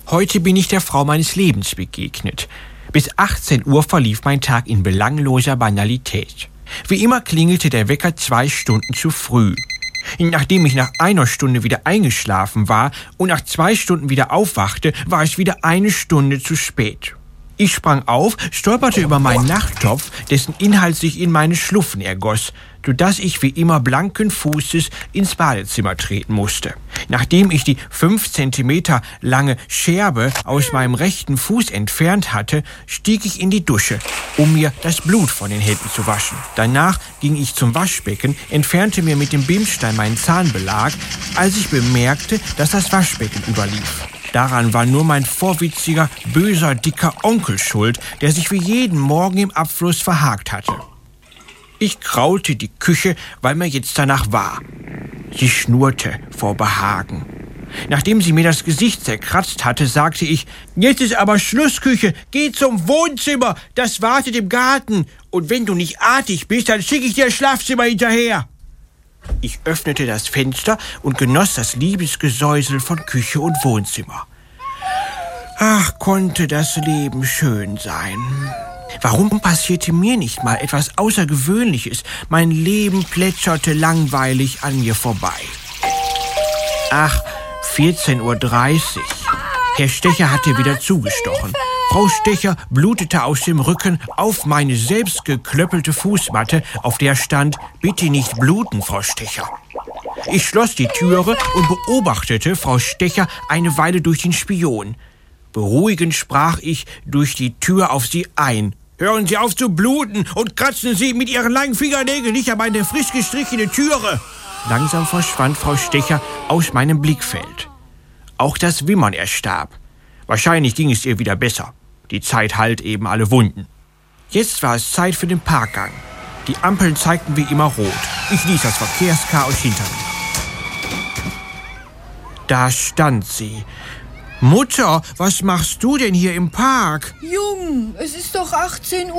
Heute bin ich der Frau meines Lebens begegnet. Bis 18 Uhr verlief mein Tag in belangloser Banalität. Wie immer klingelte der Wecker 2 Stunden zu früh. Nachdem ich nach 1 Stunde wieder eingeschlafen war und nach 2 Stunden wieder aufwachte, war es wieder 1 Stunde zu spät. Ich sprang auf, stolperte über meinen Nachttopf, dessen Inhalt sich in meine Schluffen ergoss, sodass ich wie immer blanken Fußes ins Badezimmer treten musste. Nachdem ich die 5 Zentimeter lange Scherbe aus meinem rechten Fuß entfernt hatte, stieg ich in die Dusche, um mir das Blut von den Händen zu waschen. Danach ging ich zum Waschbecken, entfernte mir mit dem Bimsstein meinen Zahnbelag, als ich bemerkte, dass das Waschbecken überlief. Daran war nur mein vorwitziger, böser, dicker Onkel schuld, der sich wie jeden Morgen im Abfluss verhakt hatte. Ich kraulte die Küche, weil mir jetzt danach war. Sie schnurrte vor Behagen. Nachdem sie mir das Gesicht zerkratzt hatte, sagte ich: »Jetzt ist aber Schluss, Küche, geh zum Wohnzimmer, das wartet im Garten. Und wenn du nicht artig bist, dann schicke ich dir das Schlafzimmer hinterher.« Ich öffnete das Fenster und genoss das Liebesgesäusel von Küche und Wohnzimmer. Ach, konnte das Leben schön sein. Warum passierte mir nicht mal etwas Außergewöhnliches? Mein Leben plätscherte langweilig an mir vorbei. Ach, 14:30 Uhr. Herr Stecher hatte wieder zugestochen. Frau Stecher blutete aus dem Rücken auf meine selbst geklöppelte Fußmatte, auf der stand: »Bitte nicht bluten, Frau Stecher.« Ich schloss die Türe und beobachtete Frau Stecher eine Weile durch den Spion. Beruhigend sprach ich durch die Tür auf sie ein: »Hören Sie auf zu bluten und kratzen Sie mit Ihren langen Fingernägeln nicht an meine frisch gestrichene Türe!« Langsam verschwand Frau Stecher aus meinem Blickfeld. Auch das Wimmern erstarb. Wahrscheinlich ging es ihr wieder besser. Die Zeit heilt eben alle Wunden. Jetzt war es Zeit für den Parkgang. Die Ampeln zeigten wie immer rot. Ich ließ das Verkehrschaos hinter mir. Da stand sie. »Mutter, was machst du denn hier im Park?« Jung, es ist doch 18 Uhr.